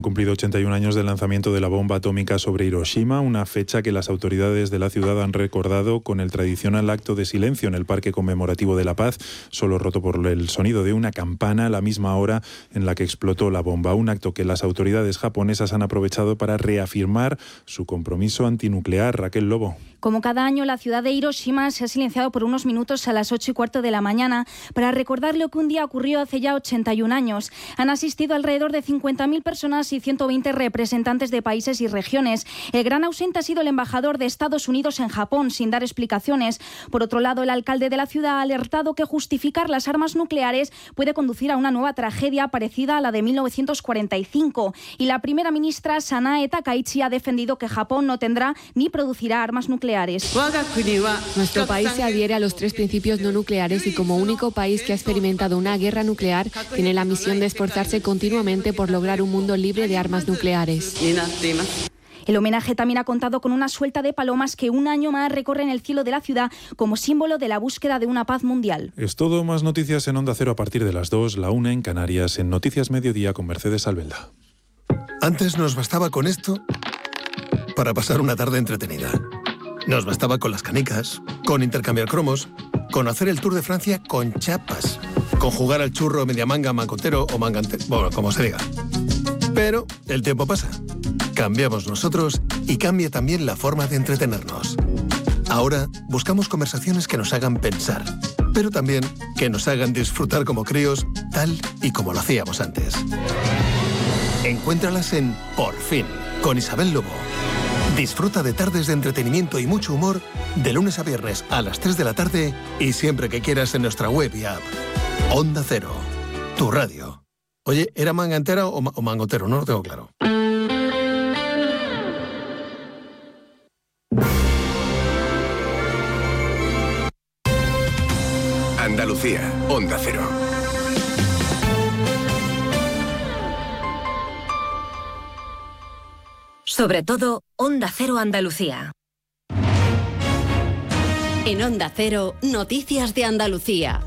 Cumplido 81 años del lanzamiento de la bomba atómica sobre Hiroshima, una fecha que las autoridades de la ciudad han recordado con el tradicional acto de silencio en el Parque Conmemorativo de la Paz, solo roto por el sonido de una campana a la misma hora en la que explotó la bomba. Un acto que las autoridades japonesas han aprovechado para reafirmar su compromiso antinuclear. Raquel Lobo. Como cada año, la ciudad de Hiroshima se ha silenciado por unos minutos a las 8:15 de la mañana para recordar lo que un día ocurrió hace ya 81 años. Han asistido alrededor de 50.000 personas y 120 representantes de países y regiones. El gran ausente ha sido el embajador de Estados Unidos en Japón, sin dar explicaciones. Por otro lado, el alcalde de la ciudad ha alertado que justificar las armas nucleares puede conducir a una nueva tragedia parecida a la de 1945. Y la primera ministra, Sanae Takaichi, ha defendido que Japón no tendrá ni producirá armas nucleares. Nuestro país se adhiere a los 3 principios no nucleares y como único país que ha experimentado una guerra nuclear tiene la misión de esforzarse continuamente por lograr un mundo libre de armas nucleares. El homenaje también ha contado con una suelta de palomas que un año más recorren el cielo de la ciudad como símbolo de la búsqueda de una paz mundial. Es todo, más noticias en Onda Cero a partir de las 2, la 1 en Canarias, en Noticias Mediodía con Mercedes Albelda. Antes nos bastaba con esto para pasar una tarde entretenida. Nos bastaba con las canicas, con intercambiar cromos, con hacer el Tour de Francia con chapas, con jugar al churro, media manga, mangotero o mangantero, bueno, como se diga. Pero el tiempo pasa. Cambiamos nosotros y cambia también la forma de entretenernos. Ahora buscamos conversaciones que nos hagan pensar, pero también que nos hagan disfrutar como críos, tal y como lo hacíamos antes. Encuéntralas en Por Fin, con Isabel Lobo. Disfruta de tardes de entretenimiento y mucho humor de lunes a viernes a las 3 de la tarde y siempre que quieras en nuestra web y app. Onda Cero, tu radio. Oye, ¿era mangantera o mangotero? No lo tengo claro. Andalucía, Onda Cero. Sobre todo, Onda Cero Andalucía. En Onda Cero, Noticias de Andalucía.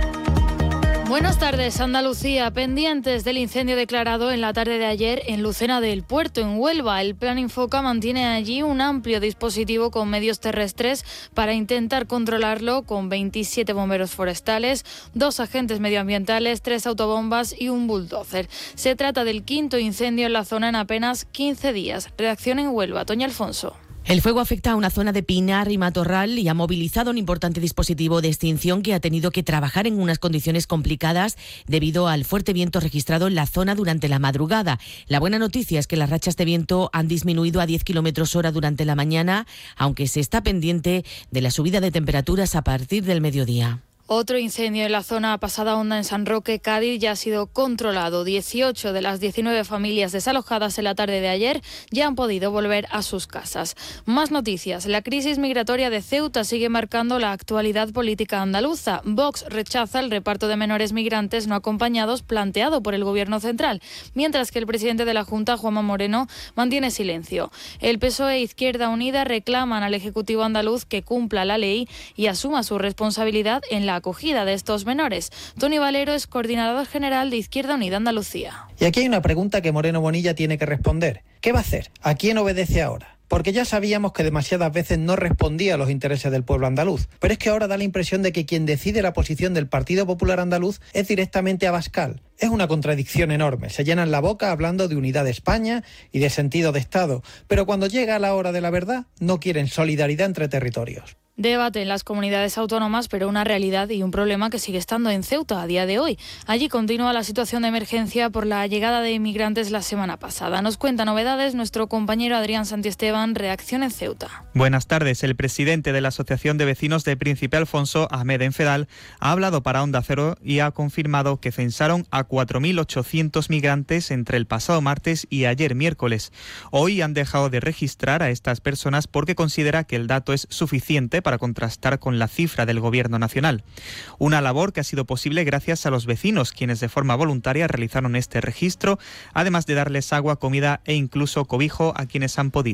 Buenas tardes, Andalucía. Pendientes del incendio declarado en la tarde de ayer en Lucena del Puerto, en Huelva. El Plan Infoca mantiene allí un amplio dispositivo con medios terrestres para intentar controlarlo, con 27 bomberos forestales, 2 agentes medioambientales, 3 autobombas y un bulldozer. Se trata del 5º incendio en la zona en apenas 15 días. Reacción en Huelva. Toña Alfonso. El fuego afecta a una zona de pinar y matorral y ha movilizado un importante dispositivo de extinción que ha tenido que trabajar en unas condiciones complicadas debido al fuerte viento registrado en la zona durante la madrugada. La buena noticia es que las rachas de viento han disminuido a 10 km/h durante la mañana, aunque se está pendiente de la subida de temperaturas a partir del mediodía. Otro incendio en la zona Pasada Honda en San Roque, Cádiz, ya ha sido controlado. 18 de las 19 familias desalojadas en la tarde de ayer ya han podido volver a sus casas. Más noticias. La crisis migratoria de Ceuta sigue marcando la actualidad política andaluza. Vox rechaza el reparto de menores migrantes no acompañados planteado por el Gobierno central, mientras que el presidente de la Junta, Juanma Moreno, mantiene silencio. El PSOE e Izquierda Unida reclaman al Ejecutivo andaluz que cumpla la ley y asuma su responsabilidad en la acogida de estos menores. Tony Valero es coordinador general de Izquierda Unida Andalucía. Y aquí hay una pregunta que Moreno Bonilla tiene que responder. ¿Qué va a hacer? ¿A quién obedece ahora? Porque ya sabíamos que demasiadas veces no respondía a los intereses del pueblo andaluz. Pero es que ahora da la impresión de que quien decide la posición del Partido Popular Andaluz es directamente Abascal. Es una contradicción enorme. Se llenan la boca hablando de unidad de España y de sentido de Estado. Pero cuando llega la hora de la verdad, no quieren solidaridad entre territorios. Debate en las comunidades autónomas, pero una realidad y un problema que sigue estando en Ceuta a día de hoy. Allí continúa la situación de emergencia por la llegada de inmigrantes la semana pasada. Nos cuenta novedades nuestro compañero Adrián Santiesteban, Reacción en Ceuta. Buenas tardes. El presidente de la Asociación de Vecinos de Príncipe Alfonso, Ahmed Enfedal, ha hablado para Onda Cero y ha confirmado que censaron a 4.800 migrantes entre el pasado martes y ayer miércoles. Hoy han dejado de registrar a estas personas porque considera que el dato es suficiente para contrastar con la cifra del Gobierno nacional. Una labor que ha sido posible gracias a los vecinos, quienes de forma voluntaria realizaron este registro, además de darles agua, comida e incluso cobijo a quienes han podido.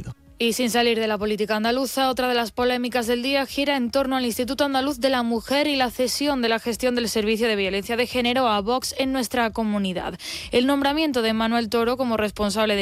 Y sin salir de la política andaluza, otra de las polémicas del día gira en torno al Instituto Andaluz de la Mujer y la cesión de la gestión del Servicio de Violencia de Género a Vox en nuestra comunidad. El nombramiento de Manuel Toro como responsable de